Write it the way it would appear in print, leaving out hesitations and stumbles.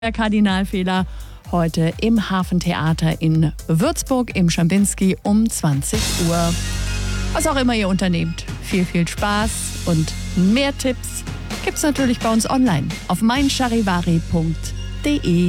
Der Kardinalfehler heute im Hafentheater in Würzburg im Schambinski um 20 Uhr. Was auch immer ihr unternehmt, viel Spaß und mehr Tipps gibt's natürlich bei uns online auf meincharivari.de.